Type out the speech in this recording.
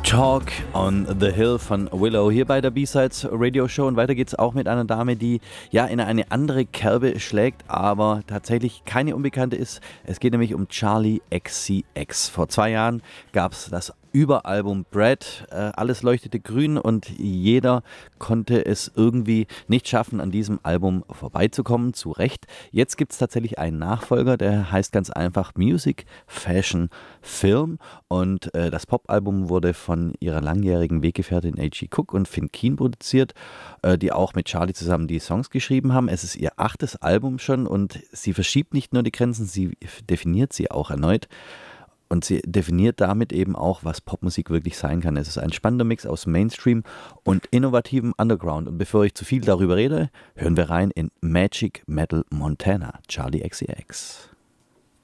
Talk on the Hill von Willow hier bei der B-Sides Radio Show, und weiter geht's auch mit einer Dame, die ja in eine andere Kerbe schlägt, aber tatsächlich keine Unbekannte ist. Es geht nämlich um Charli XCX. Vor 2 Jahren gab's das Überalbum Bread, alles leuchtete grün und jeder konnte es irgendwie nicht schaffen, an diesem Album vorbeizukommen, zu Recht. Jetzt gibt es tatsächlich einen Nachfolger, der heißt ganz einfach Music, Fashion, Film, und das Popalbum wurde von ihrer langjährigen Weggefährtin A.G. Cook und Finn Keen produziert, die auch mit Charli zusammen die Songs geschrieben haben. Es ist ihr 8. Album schon und sie verschiebt nicht nur die Grenzen, sie definiert sie auch erneut. Und sie definiert damit eben auch, was Popmusik wirklich sein kann. Es ist ein spannender Mix aus Mainstream und innovativem Underground. Und bevor ich zu viel darüber rede, hören wir rein in Magic Metal Montana, Charli XCX.